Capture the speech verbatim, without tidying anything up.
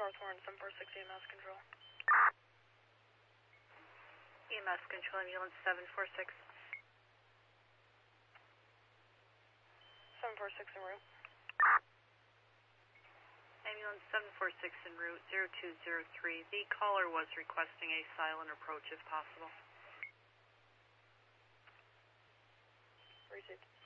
North Warren, seven four six E M S control. E M S control, ambulance seven four six. seven four six en route. Ambulance seven four six en route, zero two zero three. The caller was requesting a silent approach if possible. Received.